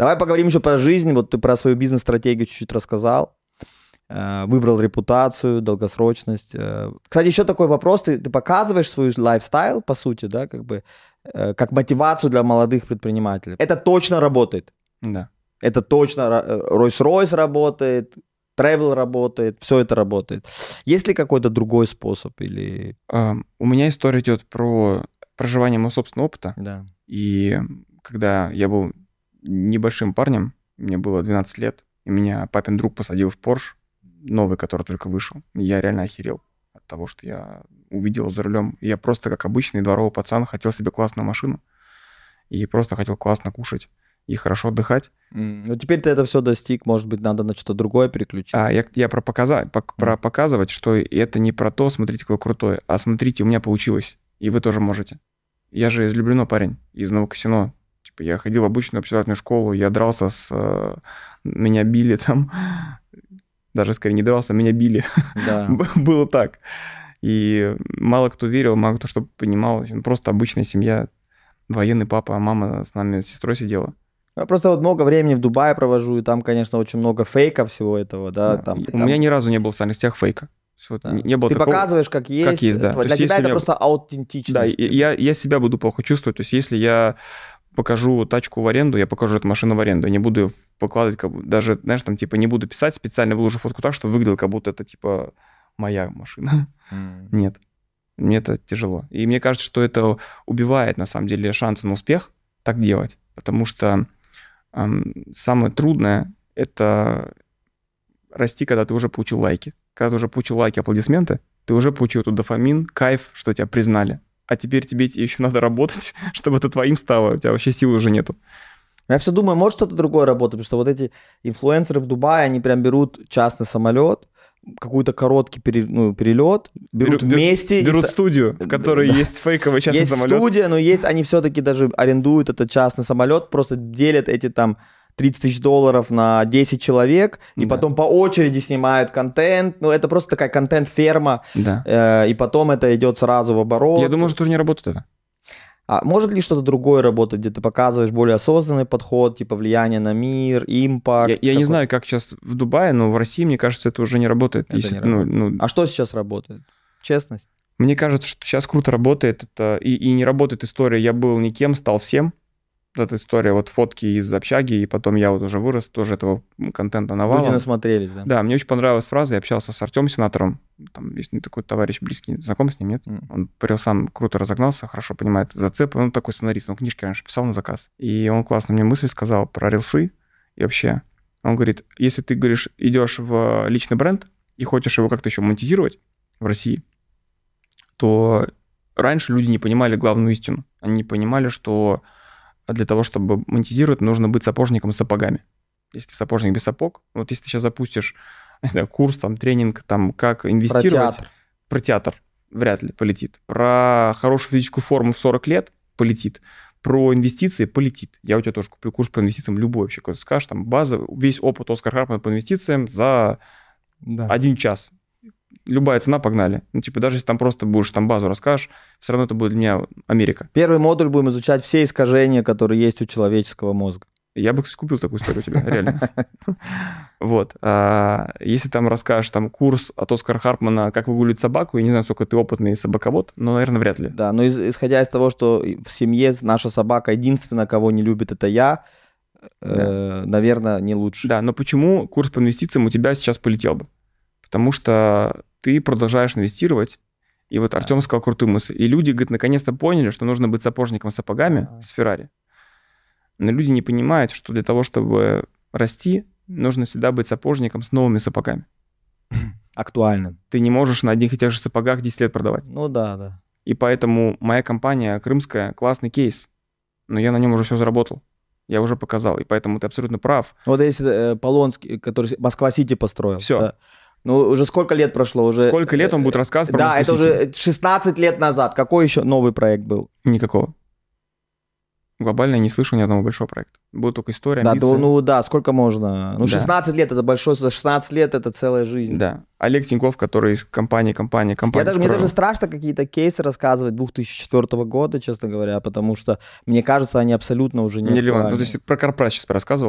Давай поговорим еще про жизнь. Вот ты про свою бизнес-стратегию чуть-чуть рассказал. Выбрал репутацию, долгосрочность. Кстати, еще такой вопрос. Ты показываешь свой лайфстайл, по сути, да, как бы, как мотивацию для молодых предпринимателей. Это точно работает. Да. Это точно Rolls-Royce работает, Travel работает, все это работает. Есть ли какой-то другой способ? Или... У меня история идет про проживание моего собственного опыта. Да. И когда я был небольшим парнем, мне было 12 лет, и меня папин друг посадил в Porsche, новый, который только вышел. Я реально охерел от того, что я увидел за рулем. Я просто, как обычный дворовый пацан, хотел себе классную машину и просто хотел классно кушать и хорошо отдыхать. Ну, теперь ты это все достиг, может быть, надо на что-то другое переключить. Я про показывать, что это не про то, смотрите, какое крутое, а смотрите, у меня получилось, и вы тоже можете. Я же из Люблино парень, из Новокосино. Типа, я ходил в обычную общеобразовательную школу, я дрался меня били там, даже скорее не дрался, меня били. Да. Было так. И мало кто верил, мало кто что понимал. Просто обычная семья, военный папа, мама с нами, с сестрой сидела. Я просто вот много времени в Дубае провожу, и там, конечно, очень много фейка всего этого, да. Да. У меня ни разу не было в социальных сетях фейка. Да. Не было ты такого, показываешь, как есть. Как есть, да. Для тебя это просто аутентичность. Да, я себя буду плохо чувствовать. То есть если я покажу тачку в аренду, я покажу эту машину в аренду. Я не буду ее выкладывать, даже, знаешь, там, типа, не буду писать, специально выложу фотку так, что выглядел, как будто это, типа, моя машина. Нет. Мне это тяжело. И мне кажется, что это убивает, на самом деле, шансы на успех так делать. Потому что самое трудное — это расти, когда ты уже получил лайки. Когда ты уже получил лайки, аплодисменты, ты уже получил тут дофамин, кайф, что тебя признали. А теперь тебе еще надо работать, чтобы это твоим стало. У тебя вообще силы уже нету. Я все думаю, может что-то другое работать, потому что вот эти инфлюенсеры в Дубае, они прям берут частный самолет, какой-то короткий перелет, берут вместе. Берут студию, в которой есть фейковый частный самолет. Есть студия, но есть, они все-таки даже арендуют этот частный самолет, просто делят эти там $30 000 на 10 человек, и потом по очереди снимают контент. Ну, это просто такая контент-ферма, и потом это идет сразу в оборот. Я думаю, что тоже не работает это. А может ли что-то другое работать, где ты показываешь более осознанный подход, типа влияние на мир, импакт? Я не знаю, как сейчас в Дубае, но в России, мне кажется, это уже не работает. А что сейчас работает? Честность? Мне кажется, что сейчас круто работает. Это и не работает история «я был никем, стал всем». Эта история, вот фотки из общаги, и потом я вот уже вырос, тоже этого контента навалом. Люди насмотрелись, да? Да, мне очень понравилась фраза, я общался с Артемом Сенатором, там есть такой товарищ близкий, знаком с ним, нет? Он сам круто разогнался, хорошо понимает зацепы, он такой сценарист, он книжки раньше писал на заказ. И он классно мне мысль сказал про рилсы и вообще. Он говорит, если ты, говоришь, идешь в личный бренд и хочешь его как-то еще монетизировать в России, то раньше люди не понимали главную истину. Они не понимали, что для того, чтобы монетизировать, нужно быть сапожником с сапогами. Если ты сапожник без сапог, вот если ты сейчас запустишь курс, там, тренинг, там, как инвестировать... Про театр вряд ли полетит. Про хорошую физическую форму в 40 лет полетит. Про инвестиции полетит. Я у тебя тоже куплю курс по инвестициям любой вообще. Когда скажешь, там, база, весь опыт Оскар Харпмана по инвестициям за 1 час. Любая цена, погнали. Ну, типа, даже если там просто будешь там базу расскажешь, все равно это будет для меня Америка. Первый модуль будем изучать все искажения, которые есть у человеческого мозга. Я бы, кстати, купил такую историю у тебя, реально. Вот. Если там расскажешь там курс от Оскара Харпмана «Как выгуливать собаку», я не знаю, сколько ты опытный собаковод, но, наверное, вряд ли. Да, но исходя из того, что в семье наша собака единственная, кого не любит, это я, наверное, не лучше. Да, но почему курс по инвестициям у тебя сейчас полетел бы? Потому что ты продолжаешь инвестировать, и вот Артем сказал крутую мысль. И люди, говорит, наконец-то поняли, что нужно быть сапожником с сапогами, с Феррари. Но люди не понимают, что для того, чтобы расти, нужно всегда быть сапожником с новыми сапогами. Актуальным. Ты не можешь на одних и тех же сапогах 10 лет продавать. Ну да. И поэтому моя компания крымская классный кейс, но я на нем уже все заработал. Я уже показал, и поэтому ты абсолютно прав. Вот если Полонский, который Москва-Сити построил. Все. Да. Ну, уже сколько лет прошло? Уже... Сколько лет он будет рассказывать про Москву-Сити? Да, это уже 16 лет назад. Какой еще новый проект был? Никакого. Глобально я не слышал ни одного большого проекта. Была только история, амбиция. Да, сколько можно? Ну, 16 лет это большой, 16 лет это целая жизнь. Да. Олег Тиньков, который из компании. Мне даже страшно какие-то кейсы рассказывать 2004 года, честно говоря, потому что, мне кажется, они абсолютно уже не актуальны. Ну, то есть про корпорацию сейчас рассказывал.